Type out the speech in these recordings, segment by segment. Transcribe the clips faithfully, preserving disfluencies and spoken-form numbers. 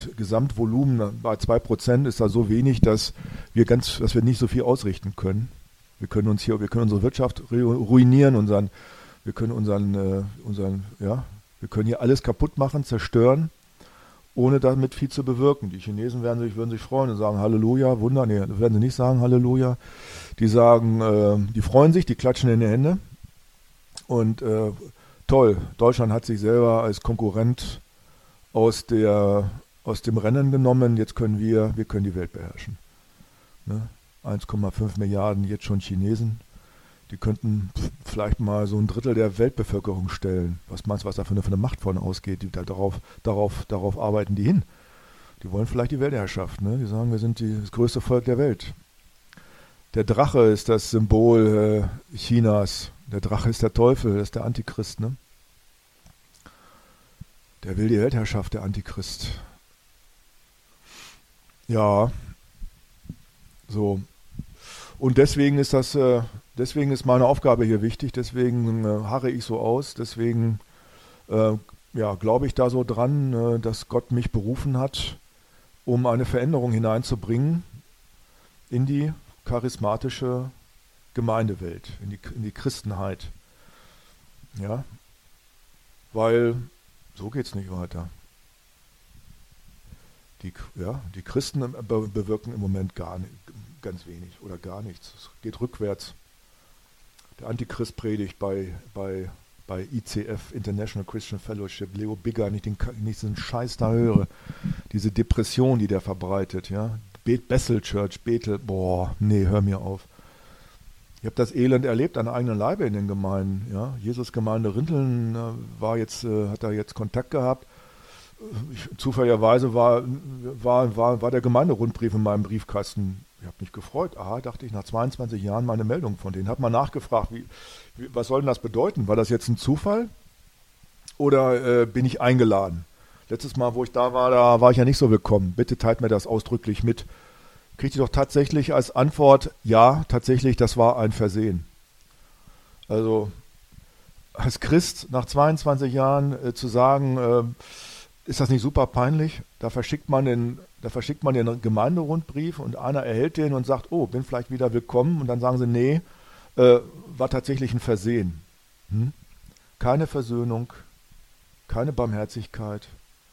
Gesamtvolumen bei zwei Prozent ist da so wenig, dass wir ganz, dass wir nicht so viel ausrichten können. Wir können uns hier, wir können unsere Wirtschaft ruinieren, unseren, wir können unseren, äh, unseren, ja, wir können hier alles kaputt machen, zerstören, ohne damit viel zu bewirken. Die Chinesen werden sich, würden sich freuen und sagen Halleluja, Wunder, nee, werden sie nicht sagen Halleluja. Die sagen, äh, die freuen sich, die klatschen in die Hände. Und äh, toll, Deutschland hat sich selber als Konkurrent aus der aus dem Rennen genommen, jetzt können wir, wir können die Welt beherrschen. Ne? eins Komma fünf Milliarden jetzt schon Chinesen, die könnten vielleicht mal so ein Drittel der Weltbevölkerung stellen. Was meinst du, was da für eine, für eine Macht vorne ausgeht? Die, da, darauf, darauf, darauf arbeiten die hin. Die wollen vielleicht die Weltherrschaft. Ne? Die sagen, wir sind die, das größte Volk der Welt. Der Drache ist das Symbol äh, Chinas. Der Drache ist der Teufel, das ist der Antichrist. Ne? Der will die Weltherrschaft, der Antichrist. Ja, so. Und deswegen ist das, äh, deswegen ist meine Aufgabe hier wichtig, deswegen äh, harre ich so aus, deswegen äh, ja, glaube ich da so dran, äh, dass Gott mich berufen hat, um eine Veränderung hineinzubringen in die charismatische Gemeindewelt, in die, in die Christenheit. Ja, weil so geht es nicht weiter. Die, ja, die Christen be bewirken im Moment gar nicht, ganz wenig oder gar nichts. Es geht rückwärts. Der Antichrist predigt bei, bei, bei I C F, International Christian Fellowship, Leo Bigger, nicht, den, nicht diesen Scheiß da höre. Diese Depression, die der verbreitet. Ja? Bethel Church, Bethel, boah, nee, hör mir auf. Ich habe das Elend erlebt an eigenen Leibe in den Gemeinden. Ja? Jesus-Gemeinde Rinteln äh, war jetzt, äh, hat da jetzt Kontakt gehabt. Ich, zufälligerweise war, war, war, war der Gemeinderundbrief in meinem Briefkasten. Ich habe mich gefreut. Aha, dachte ich, nach zweiundzwanzig Jahren meine Meldung von denen. Hat mal nachgefragt, wie, wie, was soll denn das bedeuten? War das jetzt ein Zufall oder äh, bin ich eingeladen? Letztes Mal, wo ich da war, da war ich ja nicht so willkommen. Bitte teilt mir das ausdrücklich mit. Kriegt ihr doch tatsächlich als Antwort, ja, tatsächlich, das war ein Versehen. Also als Christ nach zweiundzwanzig Jahren äh, zu sagen, äh, ist das nicht super peinlich? Da verschickt man den, da verschickt man den Gemeinderundbrief und einer erhält den und sagt, oh, bin vielleicht wieder willkommen. Und dann sagen sie, nee, äh, war tatsächlich ein Versehen. Hm? Keine Versöhnung, keine Barmherzigkeit.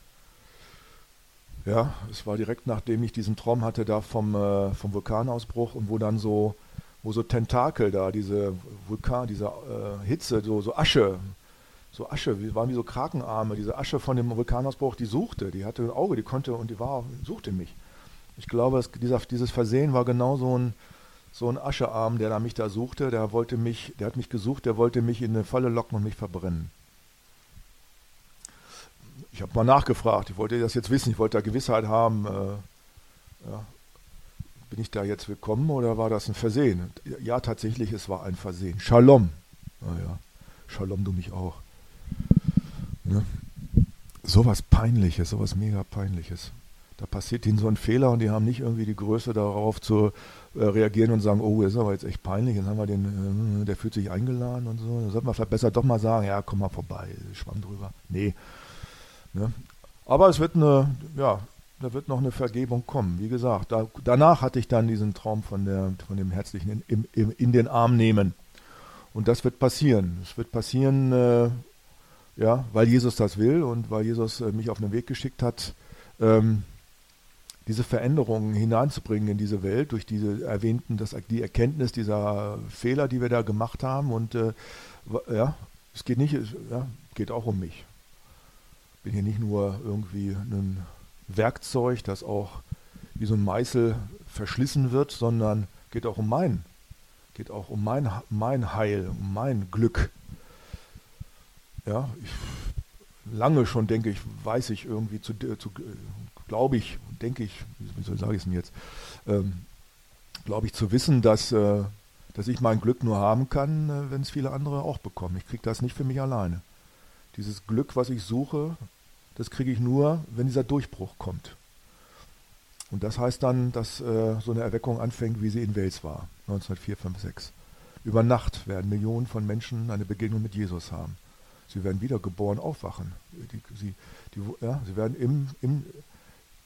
Ja, es war direkt nachdem ich diesen Traum hatte da vom, äh, vom Vulkanausbruch und wo dann so, wo so Tentakel da, diese Vulkan, diese äh, Hitze, so, so Asche, so Asche, wie waren wie so Krakenarme, diese Asche von dem Vulkanausbruch, die suchte, die hatte ein Auge, die konnte und die war, suchte mich. Ich glaube, dass dieser, dieses Versehen war genau so ein, so ein Aschearm, der da mich da suchte, der wollte mich, der hat mich gesucht, der wollte mich in eine Falle locken und mich verbrennen. Ich habe mal nachgefragt, ich wollte das jetzt wissen, ich wollte da Gewissheit haben, äh, ja, bin ich da jetzt willkommen oder war das ein Versehen? Ja, tatsächlich, es war ein Versehen. Shalom. Naja, Shalom du mich auch. Ne? Sowas Peinliches, sowas mega Peinliches. Da passiert ihnen so ein Fehler und die haben nicht irgendwie die Größe darauf zu äh, reagieren und sagen, oh, ist aber jetzt echt peinlich, jetzt haben wir den, äh, der fühlt sich eingeladen und so. Da sollte man vielleicht besser doch mal sagen, ja, komm mal vorbei, schwamm drüber. Nee. Ne? Aber es wird eine, ja, da wird noch eine Vergebung kommen. Wie gesagt, da, danach hatte ich dann diesen Traum von, der, von dem herzlichen in, im, im, in den Arm nehmen. Und das wird passieren. Es wird passieren, äh, ja, weil Jesus das will und weil Jesus äh, mich auf den Weg geschickt hat, ähm, diese Veränderungen hineinzubringen in diese Welt durch diese erwähnten, das, die Erkenntnis dieser Fehler, die wir da gemacht haben. Und äh, ja, es geht nicht, es ja, geht auch um mich. Ich bin hier nicht nur irgendwie ein Werkzeug, das auch wie so ein Meißel verschlissen wird, sondern geht auch um mein, geht auch um mein, mein Heil, um mein Glück. Ja, ich, lange schon denke ich, weiß ich irgendwie, zu, zu glaube ich, denke ich, wie soll sage ich es denn jetzt, ähm, glaube ich zu wissen, dass, äh, dass ich mein Glück nur haben kann, äh, wenn es viele andere auch bekommen. Ich kriege das nicht für mich alleine. Dieses Glück, was ich suche, das kriege ich nur, wenn dieser Durchbruch kommt. Und das heißt dann, dass äh, so eine Erweckung anfängt, wie sie in Wales war, neunzehnhundertvier, fünf, sechs. Über Nacht werden Millionen von Menschen eine Begegnung mit Jesus haben. Sie werden wiedergeboren aufwachen. Die, sie, die, ja, sie werden im, im,